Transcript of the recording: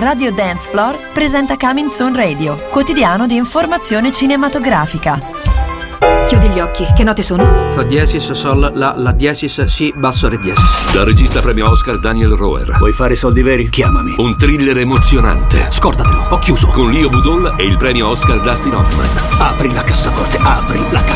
Radio Dance Floor presenta Coming Soon Radio, quotidiano di informazione cinematografica. Chiudi gli occhi, che note sono? Fa diesis, sol, la diesis, si, basso, re diesis. Dal regista premio Oscar Daniel Roher. Vuoi fare soldi veri? Chiamami. Un thriller emozionante. Scordatelo, ho chiuso. Con Leo Budol e il premio Oscar Dustin Hoffman. Apri la cassaforte, apri la cassaforte.